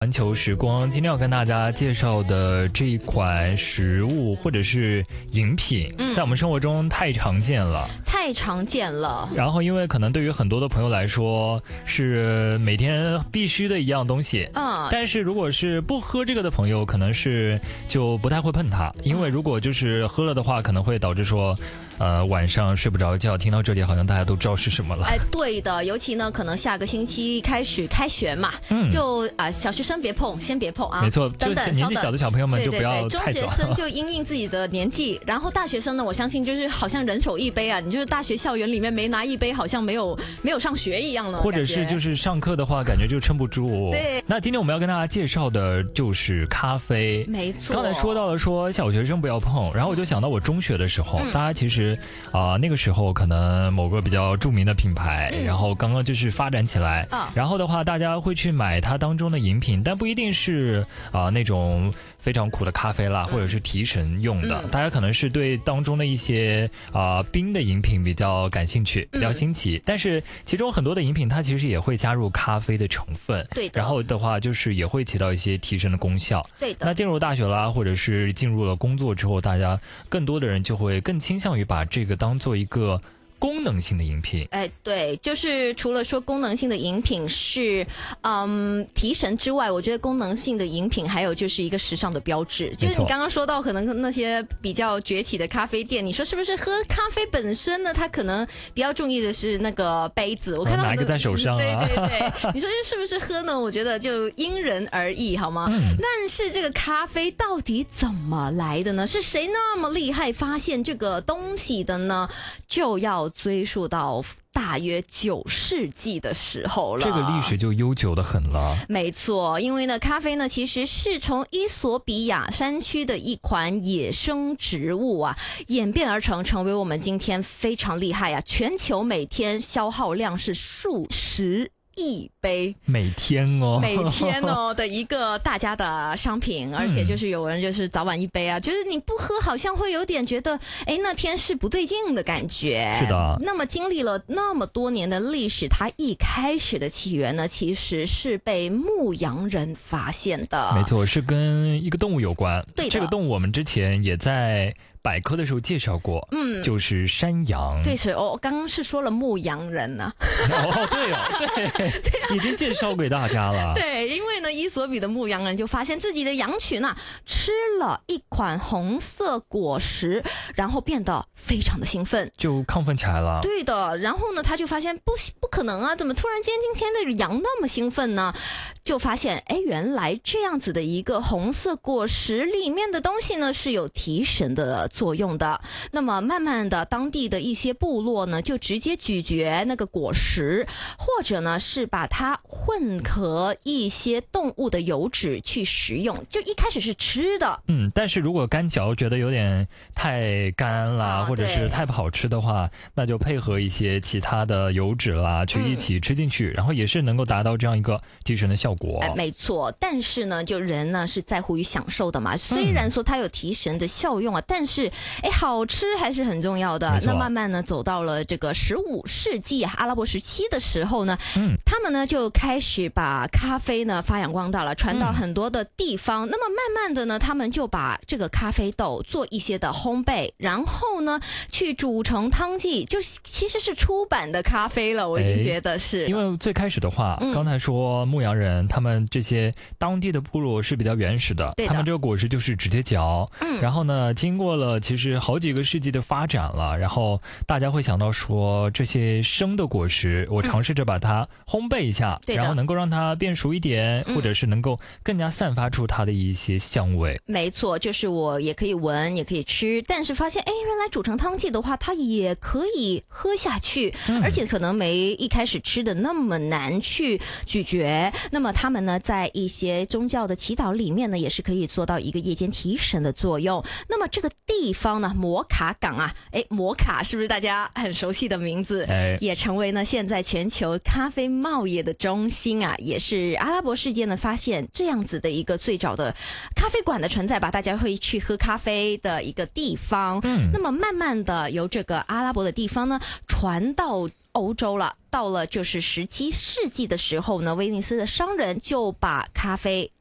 环球时光今天要跟大家介绍的这一款食物或者是饮品，在我们生活中太常见了。然后因为可能对于很多的朋友来说是每天必须的一样东西，但是如果是不喝这个的朋友，可能是就不太会碰它，因为如果就是喝了的话，可能会导致说晚上睡不着觉。听到这里好像大家都知道是什么了。 对的，尤其呢可能下个星期开始开学嘛，就小学生别碰，先别碰啊。 没错，就年纪小的小朋友们就不要太早。 中学生就因应自己的年纪，然后大学生呢，我相信就是好像人手一杯啊，你就是大学校园里面没拿一杯，好像没有上学一样了。 或者是就是上课的话，感觉就撑不住。 对。 那今天我们要跟大家介绍的就是咖啡。 没错。 刚才说到了说小学生不要碰，然后我就想到我中学的时候，大家其实那个时候可能某个比较著名的品牌，然后刚刚就是发展起来，然后的话大家会去买它当中的饮品，但不一定是那种非常苦的咖啡啦，或者是提神用的，大家可能是对当中的一些冰的饮品比较感兴趣，比较新奇，但是其中很多的饮品它其实也会加入咖啡的成分， 对的， 然后的话就是也会起到一些提神的功效， 对的。 那进入大学啦，或者是进入了工作之后，大家更多的人就会更倾向于把这个当做一个功能性的饮品。 对，就是除了说功能性的饮品是提神之外，我觉得功能性的饮品还有就是一个时尚的标志。就是你刚刚说到可能那些比较崛起的咖啡店，你说是不是喝咖啡本身呢？它可能比较重意的是那个杯子，我看到拿一个在手上啊。 对，你说是不是喝呢？我觉得就因人而异，好吗？但是这个咖啡到底怎么来的呢？是谁那么厉害发现这个东西的呢？就要追溯到大约9世纪的时候了， 这个历史就悠久的很了。 没错，因为呢，咖啡呢其实是从伊索比亚山区的一款野生植物演变而成，成为我们今天非常厉害全球每天消耗量是数十亿杯， 每天的一个大家的商品，而且就是有人就是早晚一杯就是你不喝好像会有点觉得那天是不对劲的感觉。 是的。 那么经历了那么多年的历史，它一开始的起源呢，其实是被牧羊人发现的。 没错，是跟一个动物有关。 对的。 这个动物我们之前也在百科的时候介绍过，就是山羊。 对，是刚刚是说了牧羊人呢。 对，已经介绍给大家了。 对，因为呢，伊索比的牧羊人就发现自己的羊群吃了一款红色果实，然后变得非常的兴奋， 就亢奋起来了。 对的，然后呢，他就发现不可能怎么突然间今天的羊那么兴奋呢？就发现原来这样子的一个红色果实里面的东西呢是有提神的作用的。那么慢慢的，当地的一些部落呢就直接咀嚼那个果实，或者呢是把它混合一些动物的油脂去食用。就一开始是吃的， 但是如果干嚼觉得有点太干啦，或者是太不好吃的话，那就配合一些其他的油脂啦去一起吃进去，然后也是能够达到这样一个提神的效果。 没错，但是呢，就人呢是在乎于享受的嘛。虽然说它有提神的效用但是好吃还是很重要的。那慢慢呢走到了这个15世纪阿拉伯时期的时候呢，他们呢就开始把咖啡呢发扬光大了，传到很多的地方。那么慢慢的呢，他们就把这个咖啡豆做一些的烘焙，然后呢去煮成汤剂，就其实是出版的咖啡了。我已经觉得是， 因为最开始的话，刚才说牧羊人他们这些当地的部落是比较原始的，他们这个果实就是直接嚼，然后呢经过了其实好几个世纪的发展了，然后大家会想到说这些生的果实我尝试着把它烘焙一下，然后能够让它变熟一点，或者是能够更加散发出它的一些香味。 没错，就是我也可以闻也可以吃，但是发现原来煮成汤剂的话它也可以喝下去，而且可能没一开始吃的那么难去咀嚼。那么他们呢在一些宗教的祈祷里面呢也是可以做到一个夜间提神的作用。那么这个地方呢摩卡港摩卡是不是大家很熟悉的名字，也成为呢现在全球咖啡贸易的中心也是阿拉伯世界呢发现这样子的一个最早的咖啡馆的存在吧，大家会去喝咖啡的一个地方。那么慢慢的由这个阿拉伯的地方呢传到欧洲了。到了就是17世纪的时候呢，威尼斯的商人就把咖啡